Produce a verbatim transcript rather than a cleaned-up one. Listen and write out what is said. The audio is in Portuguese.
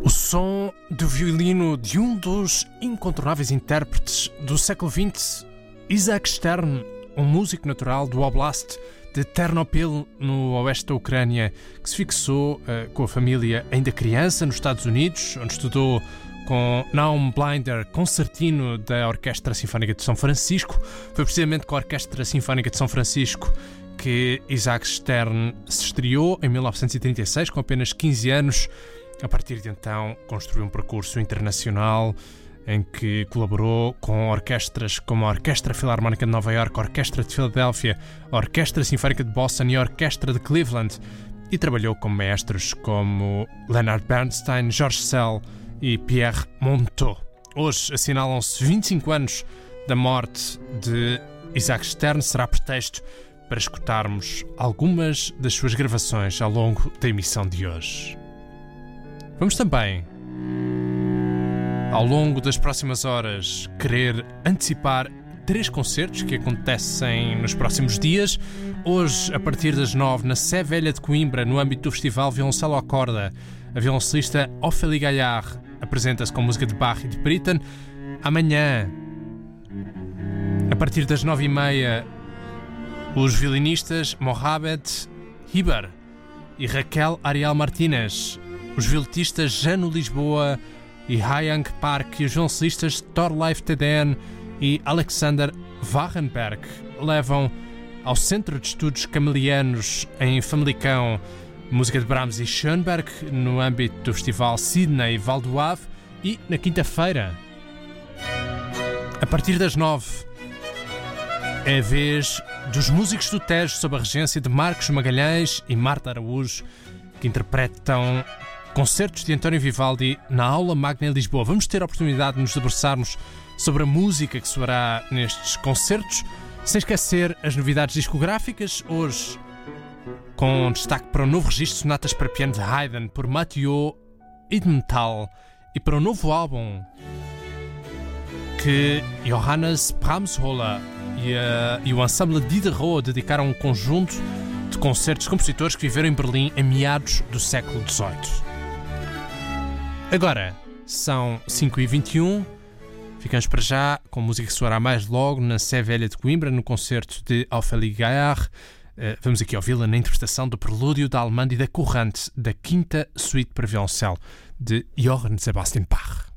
O som do violino de um dos incontornáveis intérpretes do século vinte, Isaac Stern, um músico natural do Oblast de Ternopil, no oeste da Ucrânia, que se fixou uh, com a família ainda criança nos Estados Unidos, onde estudou com Naum Blinder, concertino da Orquestra Sinfónica de São Francisco. Foi precisamente com a Orquestra Sinfónica de São Francisco que Isaac Stern se estreou em mil novecentos e trinta e seis, com apenas quinze anos. A partir de então, construiu um percurso internacional em que colaborou com orquestras como a Orquestra Filarmónica de Nova Iorque, a Orquestra de Filadélfia, a Orquestra Sinfónica de Boston e a Orquestra de Cleveland, e trabalhou com maestros como Leonard Bernstein, George Szell e Pierre Monteux. Hoje assinalam-se vinte e cinco anos da morte de Isaac Stern. Será pretexto para escutarmos algumas das suas gravações ao longo da emissão de hoje. Vamos também, ao longo das próximas horas, querer antecipar três concertos que acontecem nos próximos dias. Hoje, a partir das nove, na Sé Velha de Coimbra, no âmbito do Festival Violoncelo à Corda, a violoncelista Ophélie Gaillard apresenta-se com música de Bach e de Britten. Amanhã, a partir das nove e meia, os violinistas Mohamed Hiber e Raquel Ariel Martínez, os violetistas Jano Lisboa e Hayang Park e os violoncelistas Thorleif Teden e Alexander Wagenberg levam ao Centro de Estudos Camelianos em Famalicão música de Brahms e Schoenberg no âmbito do Festival Sydney Val do Ave. E na quinta-feira, a partir das nove, é a vez dos Músicos do Tejo, sob a regência de Marcos Magalhães e Marta Araújo, que interpretam concertos de António Vivaldi na Aula Magna em Lisboa. Vamos ter a oportunidade de nos debruçarmos sobre a música que soará nestes concertos, sem esquecer as novidades discográficas. Hoje, com destaque para o novo registro de sonatas para piano de Haydn por Mathieu Idmental e para o novo álbum que Johannes Brahmsholler e, a, e o ensemble Diderot dedicaram a um conjunto de concertos de compositores que viveram em Berlim em meados do século dezoito. Agora são cinco e vinte e um. Ficamos para já com música que soará mais logo na Sé Velha de Coimbra, no concerto de Ophélie Gaillard. Uh, vamos aqui ouvi-la na interpretação do Prelúdio da Allemande e da Courante, da quinta suíte para violoncelo de Johann Sebastian Bach.